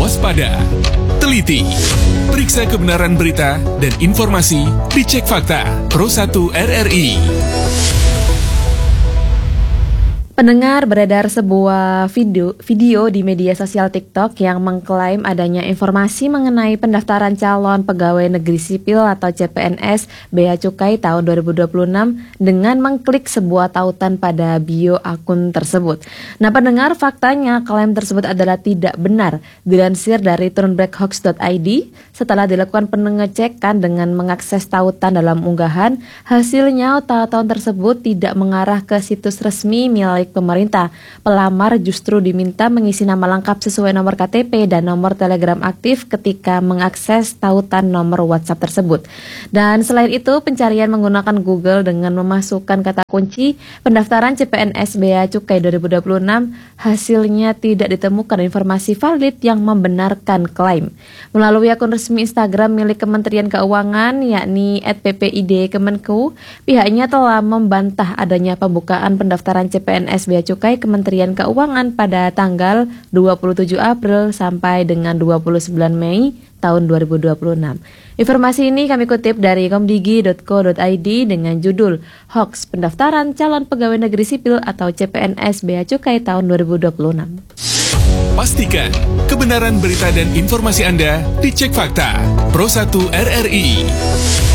waspada, teliti, periksa kebenaran berita dan informasi, dicek fakta. Pro 1 RRI. Pendengar, beredar sebuah video di media sosial TikTok yang mengklaim adanya informasi mengenai pendaftaran calon pegawai negeri sipil atau CPNS Bea Cukai tahun 2026 dengan mengklik sebuah tautan pada bio akun tersebut. Nah, pendengar, faktanya klaim tersebut adalah tidak benar. Dilansir dari turnbackhoax.id, setelah dilakukan pengecekan dengan mengakses tautan dalam unggahan, hasilnya tautan tersebut tidak mengarah ke situs resmi milik pemerintah. Pelamar justru diminta mengisi nama lengkap sesuai nomor KTP dan nomor Telegram aktif ketika mengakses tautan nomor WhatsApp tersebut. Dan selain itu, pencarian menggunakan Google dengan memasukkan kata kunci pendaftaran CPNS Bea Cukai 2026, hasilnya tidak ditemukan informasi valid yang membenarkan klaim. Melalui akun resmi Instagram milik Kementerian Keuangan, yakni @ppid Kemenku, pihaknya telah membantah adanya pembukaan pendaftaran CPNS Bea Cukai Kementerian Keuangan pada tanggal 27 April sampai dengan 29 Mei tahun 2026. Informasi ini kami kutip dari komdigi.co.id dengan judul Hoax Pendaftaran Calon Pegawai Negeri Sipil atau CPNS Bea Cukai tahun 2026. Pastikan kebenaran berita dan informasi Anda dicek fakta. Pro 1 RRI.